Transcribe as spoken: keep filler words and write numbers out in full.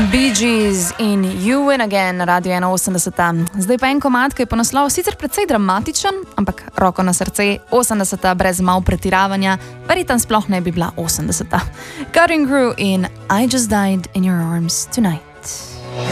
Bee Gees in You Win Again na Radio ena osemdeset. Zdaj pa en komad, ki je po naslovu sicer precej dramatičen, ampak roko na srce, osemdeseta brez mal pretiravanja, verjetno sploh ne bi bila osemdeseta. Cutting Crew in I Just Died in Your Arms Tonight.